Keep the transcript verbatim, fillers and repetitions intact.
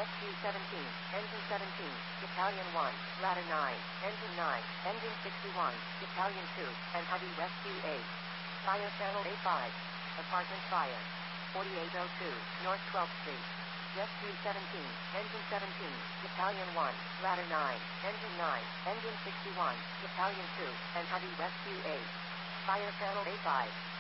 Rescue seventeen, Engine seventeen, Battalion one, Ladder nine, Engine nine, Engine sixty-one, Battalion two, and Heavy Rescue eight. Fire Channel A five. Apartment fire. forty-eight oh two, North twelfth Street. Rescue seventeen, Engine seventeen, Battalion one, Ladder nine, Engine nine, Engine sixty-one, Battalion two, and Heavy Rescue eight. Fire Channel A five.